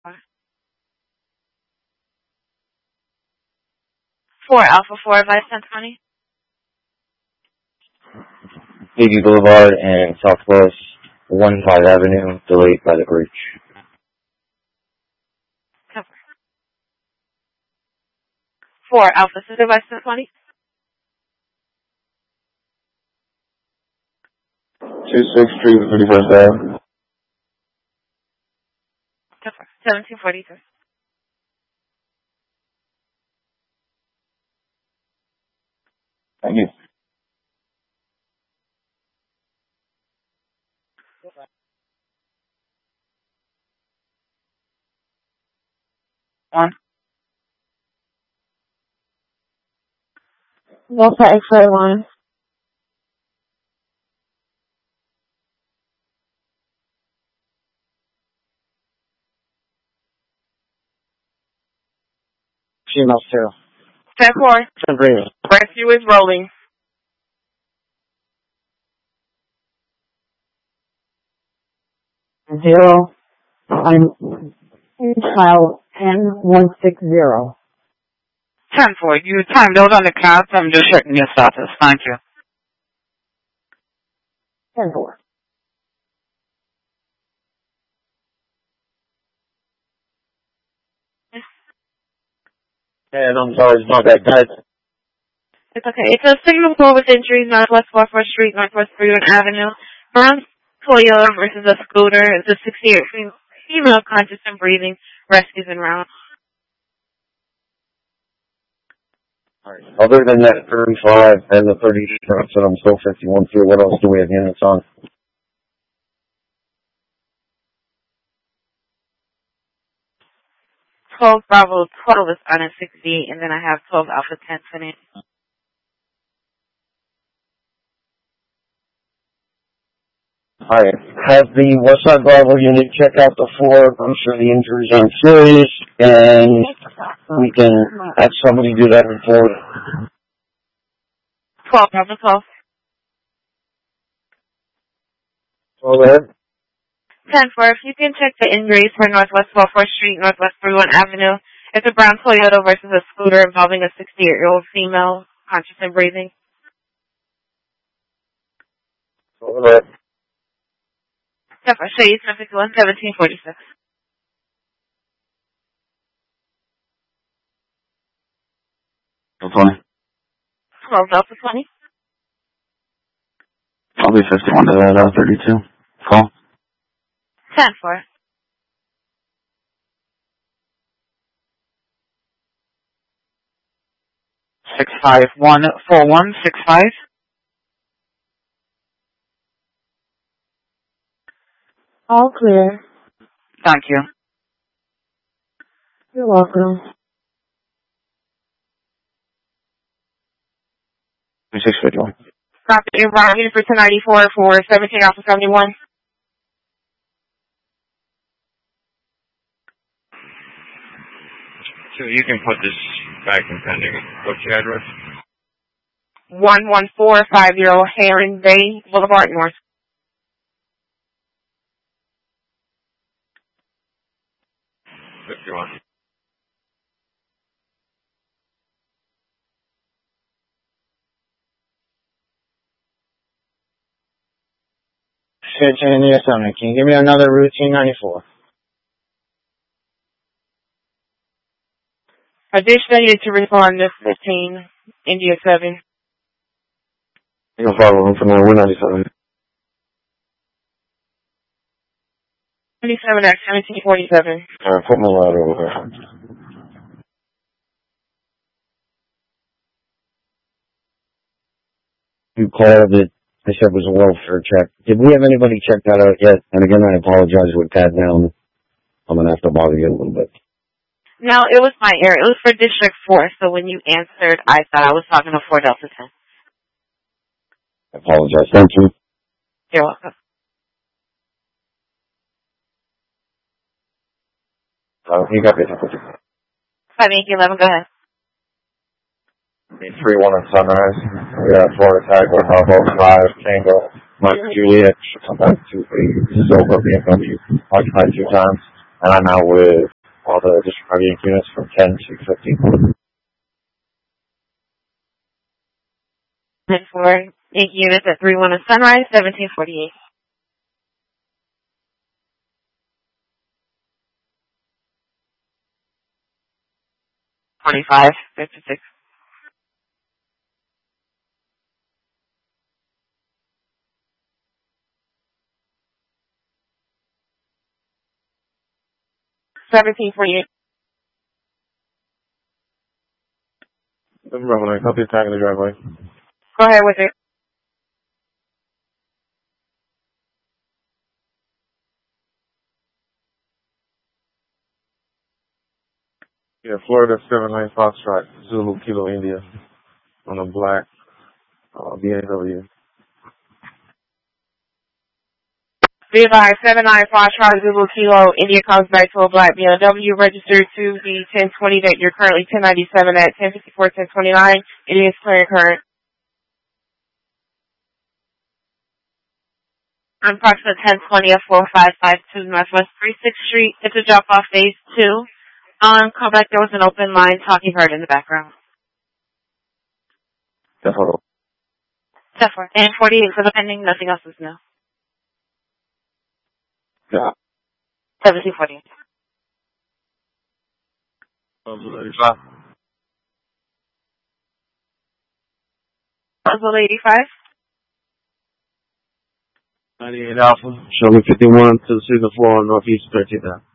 4 Alpha 4 Vice 1020. Davie Boulevard and Southwest 15 Avenue, delayed by the breach. Cover. 4 Alpha 6 Vice 1020. 26th Street, 31st Avenue. Cover. 1743. Thank you. One. Delta X-ray 1. Female 2. 10-4. Rescue is rolling. Zero. I'm in file N160. 10-4. You timed out on the counts. I'm just checking your status. Thank you. 10-4. And I'm sorry, it's not that bad. It's okay. It's a signal pool with injuries, Northwest 44th Street, Northwest Freeman Avenue. Brown Toyota versus a scooter. It's a 68 female conscious and breathing. Rescues en route. Other than that 35 and the 30 trucks that I'm still 51 through, what else do we have units on? Bravo 12 is on at 68, and then I have 12 Alpha 10 20. Hi. Have the Westside Bravo unit check out the floor. I'm sure the injuries aren't serious, and we can have somebody do that report. 12 Bravo 12. Go ahead. 10-4, if you can check the injuries for Northwest 44th Street, Northwest 31 Avenue. It's a brown Toyota versus a scooter involving a 68-year-old female, conscious and breathing. Go ahead. 10-4, Shades 51 1746. Go 20. 12 Delta 20. I'll be 51 to that 32. Call. 10-4. Six 5-1-4-1-6-5. All clear. Thank you. You're welcome. 651. Copy. Environment unit for 1094 for 17 Alpha 71. So you can put this back in pending. What's your address? 11450 Heron Bay Boulevard North. If you want. Virginia Summit. Can you give me another routine 94? Additionally, to respond to 15 India 7. You can follow him from there. We're 97. 27 X 1747. Alright, put my ladder over there. You called it. They said it was a welfare check. Did we have anybody check that out yet? And again, I apologize with Pat down. I'm going to have to bother you a little bit. No, it was my error. It was for District 4, so when you answered, I thought I was talking to 4 Delta 10. I apologize. Thank you. You're welcome. You got me. 5811, go ahead. 3-1 on Sunrise. We got a floor attack with Bravo 5, Tango, Mike Juliet, sometimes 2-8, Silva, BMW, occupied 2 times. And I'm out with all the district guardian units from 10 to 15. 10-4, 8 units at 3-1 of Sunrise, 1748. $25, 56. $17.48. Bravo 9, copy attack in the driveway. Go ahead with it. Yeah, Florida 79 Foxtrot, Zulu Kilo India, on a black BMW. Levi 79 Foxtrot Zulu Kilo India comes back to a black BMW registered to the 1020 that you're currently 1097 at 1054, 1029. It is clearing current. On approximate 1020 of 4552 Northwest 36th Street. It's a drop off phase 2. Call back, there was an open line talking heard in the background. Definitely. 10-4. And 48 for the pending, nothing else is new. Yeah. 1748. Puzzle 85. 98 Alpha, show me 51 to the signal 4 on Northeast 13th Ave.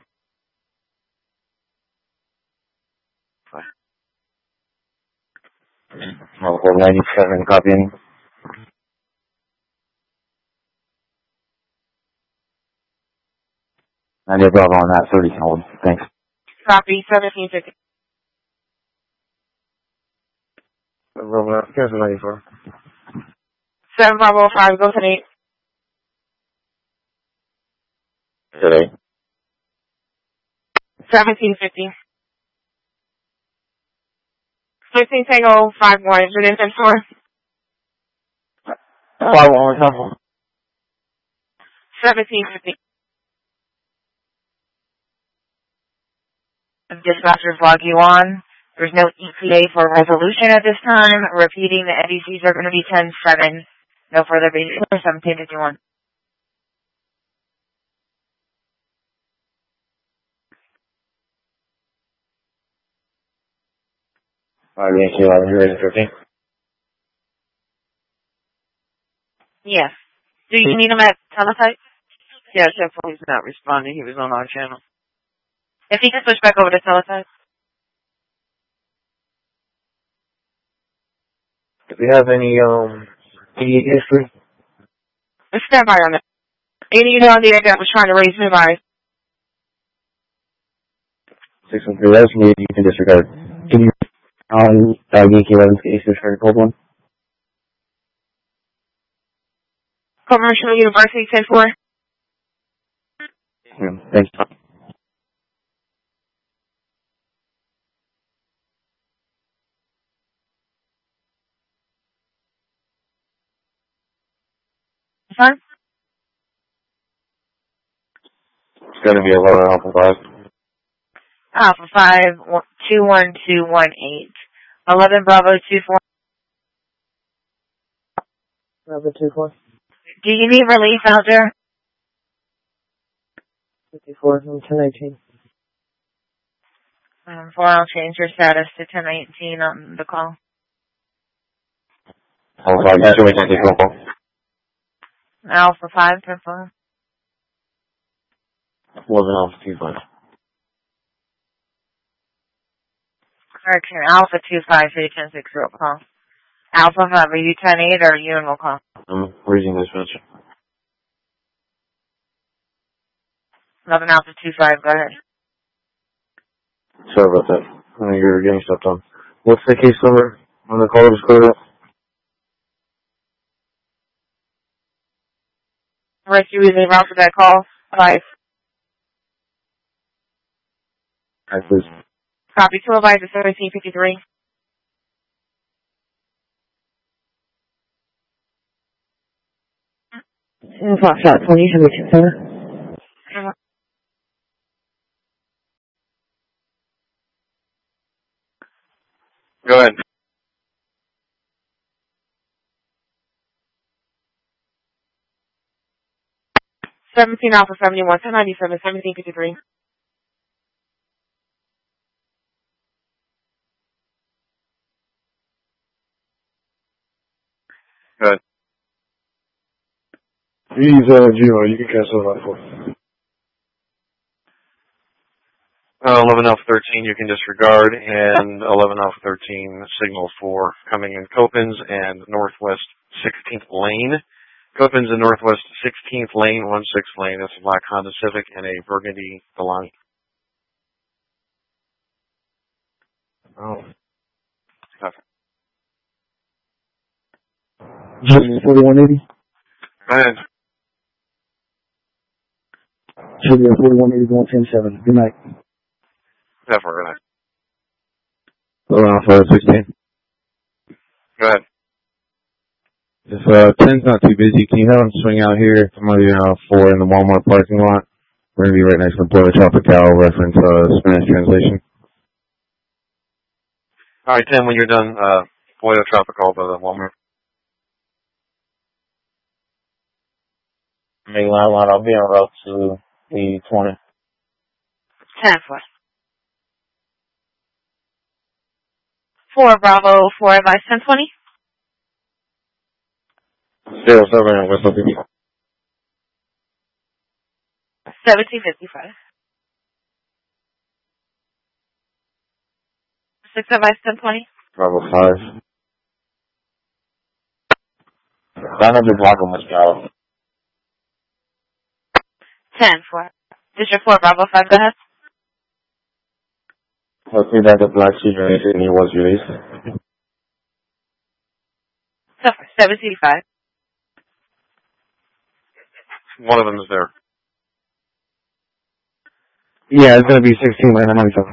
I'll hold 97, copying. 90 Bravo on that, 30 hold. Thanks. Copy 1750. Bravo, cancel 94. 7 Bravo 5, go to 8. Today. 1750. 13 Tango 51, within 10-4. 5-1, couple. 1750. Dispatchers log you on. There's no ETA for resolution at this time. Repeating, the NDCs are going to be 10-7. No further basis. 1751. Yankee 11, you're ready, 13? Yes. Do you need him at teletype? Yes, he's not responding. He was on our channel. If he can switch back over to teletype. Do we have any history? Let's stand by on that. Any unit on the air that was trying to raise him by 613, that's needed, you can disregard. Can you, on Yankee 11's case, disregard cold one? Commercial University 10-4. Yeah, thanks. Huh? It's gonna be 11 Alpha 5. Alpha 5, 21218. 11 Bravo 24. Bravo 24. Do you need relief out there? 54 from 1019. 4, I'll change your status to 1019 on the call. Alpha 5, show me 10 roll call. Alpha 5, 10-4. 11 Alpha 25. Correction, Alpha 25, 10-6 roll call. Alpha 5, are you 10-8 or are you in roll call? I'm reading this message. 11 Alpha 25, go ahead. Sorry about that. I know you're getting stuff done. What's the case number on the call that was cleared up? Rescue is en route for that call. 5. Alright, please. Copy 2 advisor 1753. In Foxtrot 20, should we consider? Go ahead. Alpha 71, 1097, 1753. Go ahead. He's 0. You can cancel that for. 11 Alpha 13 you can disregard, and 11 Alpha 13 signal for coming in Copens and Northwest 16th Lane. Copens and Northwest 16th Lane, 16th Lane. That's a black Honda Civic and a burgundy Delani. Oh. Okay. 4180. Go ahead. Julia 4180 110-7. Good night. Yeah, for good night. Alpha 16. Go ahead. If 10's not too busy, can you have him swing out here? I'm going to be 4 in the Walmart parking lot. We're going to be right next to the Puerto Tropical, reference Spanish translation. All right, Tim, when you're done, Puerto Tropical by the Walmart. Main line, I'll be en route to the 20. 10-4. 4 Bravo, 4 Advice 1020. 07 and West Looking. 1755. 6 Advice 1020. Bravo 5. Dana de Blanco Mezcal. 10-4. District 4 Bravo 5, go ahead. Let's see that the Black Sheep and he was released. 785. One of them is there. Yeah, it's going to be 16 lane. I'm 97.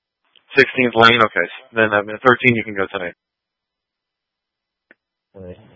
16th Lane, okay. Then 13 you can go tonight.